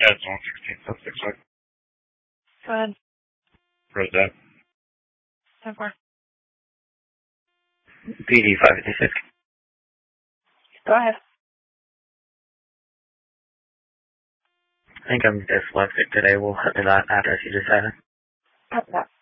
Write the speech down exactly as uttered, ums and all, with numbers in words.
Yeah, it's one sixteen, so six five. Go ahead. Rosette. ten four. P D five fifty-six. Go ahead. I think I'm dyslexic today. We'll hit that address you just had. Copy that.